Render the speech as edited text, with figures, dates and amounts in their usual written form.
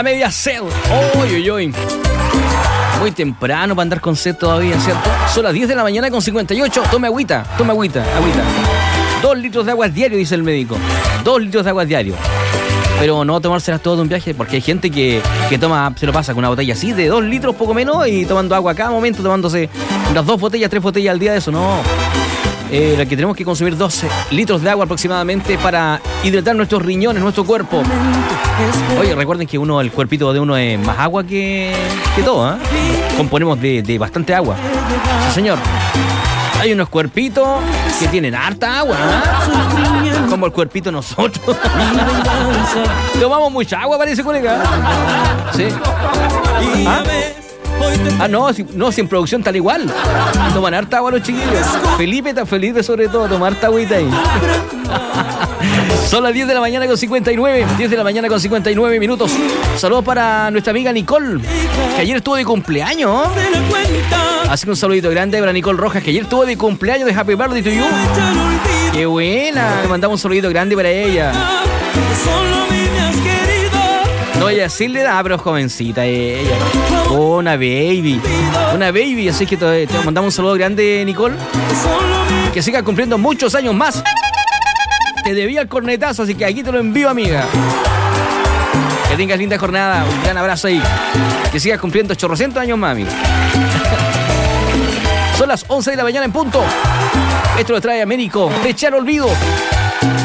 la media sed. Uy, uy, uy. Muy temprano para andar con sed todavía, ¿cierto? Son las 10 de la mañana con 58. Tome agüita. 2 litros de agua diario, dice el médico. 2 litros de agua diario. Pero no tomárselas todo de un viaje, porque hay gente que toma, se lo pasa con una botella así de 2 litros, poco menos, y tomando agua a cada momento, tomándose unas 2 botellas, 3 botellas al día de eso. No. La que tenemos que consumir 12 litros de agua aproximadamente para hidratar nuestros riñones, nuestro cuerpo. Oye, recuerden que el cuerpito de uno es más agua que todo, ¿eh? Componemos de bastante agua. Sí, señor. Hay unos cuerpitos que tienen harta agua, ¿eh? Como el cuerpito de nosotros. Tomamos mucha agua, parece, colega. Sí. ¿Ah? No, si en producción tal igual. Toman harta agua los chiquillos. Felipe sobre todo, toma harta agüita ahí. Son las 10 de la mañana con 59. 10 de la mañana con 59 minutos. Saludos para nuestra amiga Nicole, que ayer estuvo de cumpleaños. Así que un saludito grande para Nicole Rojas, que ayer estuvo de cumpleaños, de Happy Birthday to you. Qué buena, le mandamos un saludito grande para ella. No voy a decirle nada, pero es jovencita ella. Una baby, así que te mandamos un saludo grande, Nicole. Que siga cumpliendo muchos años más. Te debía el cornetazo, así que aquí te lo envío, amiga. Que tengas linda jornada, un gran abrazo ahí. Que sigas cumpliendo 800 años más, amiga. Son las 11 de la mañana en punto. Esto lo trae Américo, de Echar Olvido.